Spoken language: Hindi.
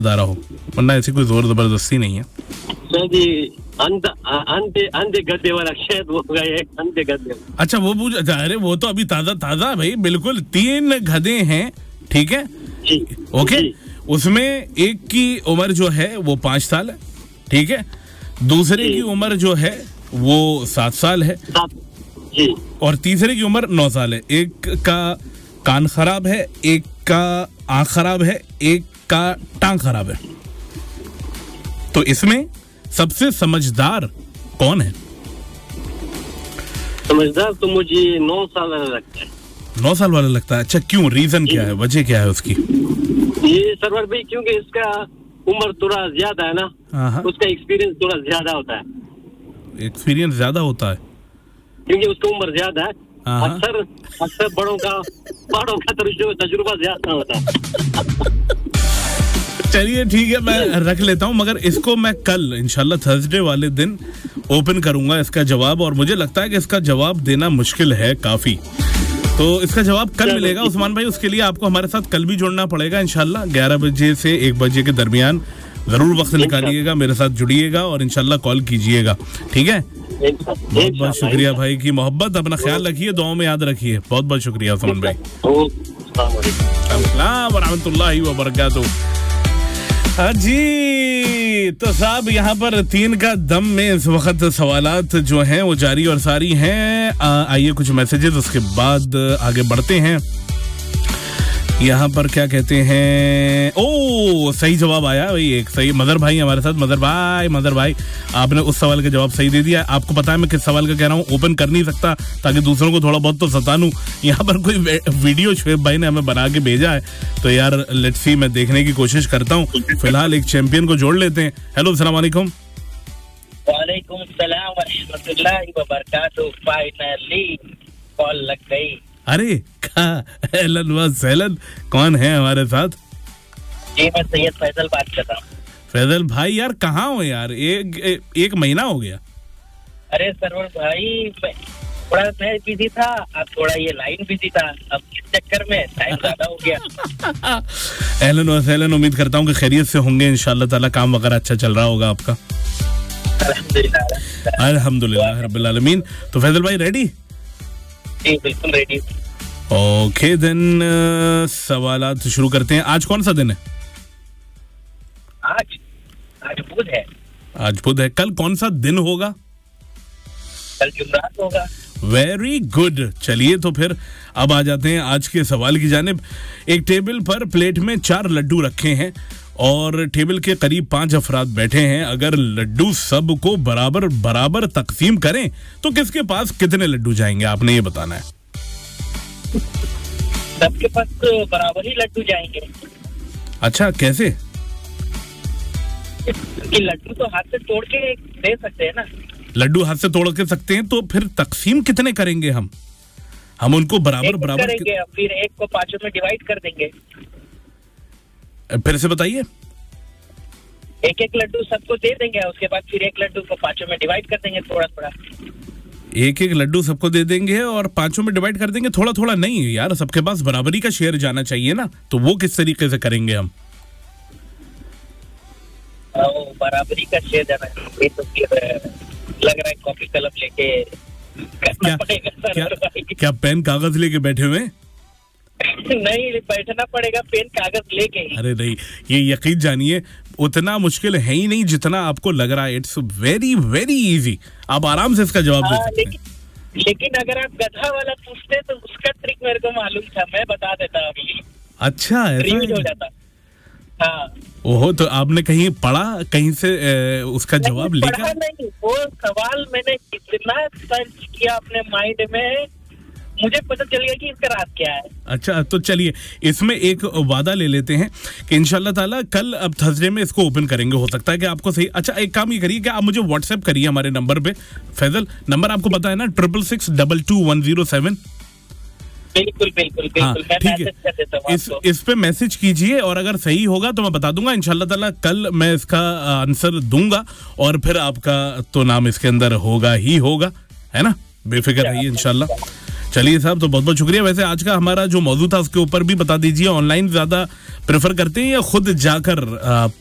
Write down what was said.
आ रहा हो, वरना ऐसी कोई जोर जबरदस्ती नहीं है। सर जी अंधे गद्दे वाला शायद वो गए अंधे गद्दे। अच्छा वो पूछ, अरे वो तो अभी ताजा ताजा भाई, बिल्कुल 3 गधे हैं, ठीक है जी, ओके जी। उसमें एक की उम्र जो है वो 5 साल है, ठीक है, दूसरे की उम्र जो है वो 7 साल है जी, और तीसरे की उम्र 9 साल है। एक का कान खराब है, एक का आंख खराब है, एक का टांग खराब है। तो इसमें सबसे समझदार कौन है? समझदार तो मुझे 9 साल वाला लगता है। 9 साल वाला लगता है? अच्छा क्यों, रीजन क्या है, वजह क्या है उसकी? ये सरवर भाई क्योंकि इसका उम्र थोड़ा ज्यादा है ना, उसका एक्सपीरियंस थोड़ा ज्यादा होता है। एक्सपीरियंस ज्यादा होता है क्योंकि उसका उम्र ज्यादा है। अक्सर बड़ों का तजुर्बा ज्यादा होता है। चलिए ठीक है, मैं रख लेता हूँ, मगर इसको मैं कल इंशाल्लाह थर्सडे वाले दिन ओपन करूंगा इसका जवाब, और मुझे लगता है कि इसका जवाब देना मुश्किल है काफी, तो इसका जवाब कल मिलेगा उस्मान भाई। उसके लिए आपको हमारे साथ कल भी जुड़ना पड़ेगा इंशाल्लाह, 11 बजे से 1 बजे के दरमियान जरूर वक्त निकालिएगा, मेरे साथ जुड़िएगा और इंशाल्लाह कॉल कीजिएगा, ठीक है? बहुत बहुत शुक्रिया भाई की मोहब्बत, अपना ख्याल रखिए, दुआओं में याद रखिए। बहुत बहुत शुक्रिया उस्मान भाई। अस्सलाम वरहमतुल्लाहि वबरकातुहू। हाँ जी, तो साहब यहाँ पर 3 का दम में इस वक्त सवालात जो हैं वो जारी और सारी हैं। आइए कुछ मैसेजेस, उसके बाद आगे बढ़ते हैं। यहाँ पर क्या कहते हैं, ओ सही जवाब आया भाई, एक सही। मदर भाई हमारे साथ, मदर भाई आपने उस सवाल का जवाब सही दे दिया। आपको पता है मैं किस सवाल का कह रहा हूँ, ओपन कर नहीं सकता ताकि दूसरों को थोड़ा बहुत तो सतानूं। यहाँ पर कोई वीडियो शुएब भाई ने हमें बना के भेजा है, तो यार लेट्स सी, मैं देखने की कोशिश करता हूँ। फिलहाल एक चैंपियन को जोड़ लेते हैं। हेलो अस्सलाम वालेकुम। वालेकुम सलाम व रहमतुल्लाहि व बरकातहू। फाइनली कॉल लग गई। अरे एलन व सहलन, कौन है हमारे साथ? जी मैं सैयद फैसल बात कर रहा हूँ। फैजल भाई यार कहाँ हो यार, एक महीना हो गया। अरे सरवर भाई थोड़ा मैं बिजी था, अब थोड़ा ये लाइन बिजी था, अब इस चक्कर में टाइम ज्यादा हो गया। एलन व सहलन, उम्मीद करता हूँ कि खैरियत से होंगे इंशाल्लाह ताला, काम वगैरह अच्छा चल रहा होगा आपका? अल्हम्दुलिल्लाह रब्बिल आलमीन। तो फैजल भाई रेडी? जी बिल्कुल रेडी। ओके देन सवालात शुरू करते हैं। आज कौन सा दिन है? आज बुध है। आज बुध है। कल कौन सा दिन होगा? कल जुमरात होगा। Very good. चलिए तो फिर अब आ जाते हैं आज के सवाल की जानिब। एक टेबल पर प्लेट में 4 लड्डू रखे हैं और टेबल के करीब 5 अफराद बैठे हैं। अगर लड्डू सबको बराबर बराबर तकसीम करें तो किसके पास कितने लड्डू जाएंगे, आपने ये बताना है। सबके पास बराबर ही लड्डू जाएंगे। अच्छा कैसे? कि लड्डू तो हाथ से तोड़ के दे सकते हैं ना। लड्डू हाथ से तोड़ के सकते हैं, तो फिर तकसीम कितने करेंगे हम उनको बराबर बराबर करेंगे, फिर एक को 5 में डिवाइड कर देंगे। फिर से बताइए। एक लड्डू सबको दे देंगे, उसके बाद फिर एक लड्डू को 5 में डिवाइड कर देंगे थोड़ा थोड़ा। एक लड्डू सबको दे देंगे और 5 में डिवाइड कर देंगे। थोड़ा थोड़ा नहीं यार, सबके पास बराबरी का शेयर जाना चाहिए ना, तो वो किस तरीके से करेंगे हम? बराबरी का शेयर जाना चाहिए, तो फिर लग रहा है कॉपी कलम लेके करना पड़ेगा। क्या पेन कागज लेके बैठे हुए? नहीं, बैठना पड़ेगा पेन कागज लेके ही। अरे नहीं, ये यकीन जानिए उतना मुश्किल है ही नहीं जितना आपको लग रहा है। इट्स वेरी वेरी इजी, आप आराम से इसका जवाब दे सकते हैं। लेकिन अगर आप गधा वाला पूछते तो उसका ट्रिक मेरे को मालूम था, मैं बता देता अभी। अच्छा ऐसा हो जाता। हाँ। ओहो, तो आपने कहीं पढ़ा, कहीं से उसका जवाब लिखा? नहीं, वो सवाल मैंने इतना सर्च किया अपने माइंड में, मुझे पता चल गया कि इसका राज क्या है। अच्छा तो चलिए इसमें एक वादा ले लेते हैं कि इंशाल्लाह ताला कल अब थर्सडे में इसको ओपन करेंगे। हो सकता है कि आपको सही। अच्छा एक काम ये करिए कि आप मुझे व्हाट्सएप करिए हमारे नंबर पे। फैजल नंबर आपको पता है ना, 66622107। बिल्कुल बिल्कुल बिल्कुल। हाँ, ठीक है, इस पे मैसेज कीजिए और अगर सही होगा तो मैं बता दूंगा इंशाल्लाह ताला। कल मैं इसका आंसर दूंगा और फिर आपका तो नाम इसके अंदर होगा ही होगा, है ना, बेफिक्र रहिए इंशाल्लाह। चलिए साहब, तो बहुत बहुत शुक्रिया। वैसे आज का हमारा जो मौजूद था उसके ऊपर भी बता दीजिए, ऑनलाइन ज्यादा प्रेफर करते हैं या खुद जाकर